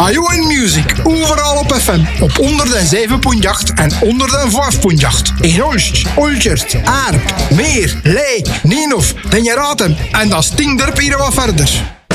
Ajoen Music, overal op FM. Op 107.8 en 105.8. In Olst, Olchert, Aarp, Meer, Lee, Nienhof, Den je raadt hem. En dat stinkt er hier wat verder.